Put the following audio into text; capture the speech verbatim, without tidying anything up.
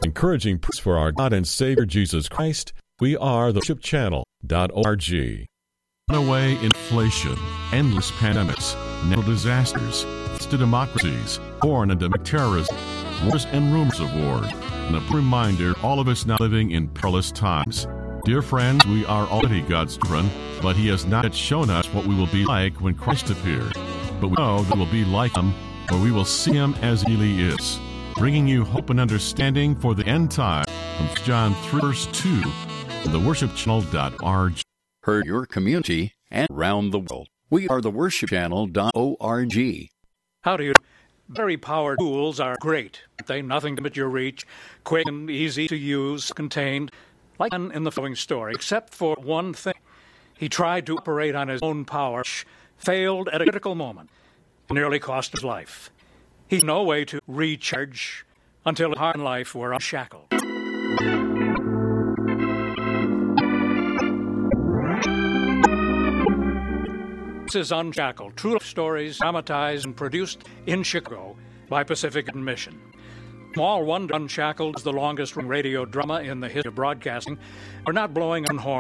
encouraging praise for our God and Savior Jesus Christ. We are the worship channel dot org. Runaway inflation, endless pandemics, natural disasters, to democracies, foreign and domestic terrorism, wars and rumors of war. And a reminder, all of us now living in perilous times. Dear friends, we are already God's children, but He has not yet shown us what we will be like when Christ appears. But we know that we'll be like Him, or we will see Him as He really is. Bringing you hope and understanding for the end time from John three, verse two, the worship channel dot org. Heard your community and around the world. We are the worship channel dot org. How do you... Very powered tools are great. They nothing but your reach, quick and easy to use, contained, like in the following story, except for one thing. He tried to operate on his own power, failed at a critical moment, nearly cost his life. He had no way to recharge until his heart and life were unshackled. This is Unshackled, true stories dramatized and produced in Chicago by Pacific Mission. Small wonder Unshackled is the longest-running radio drama in the history of broadcasting. We're not blowing on horns.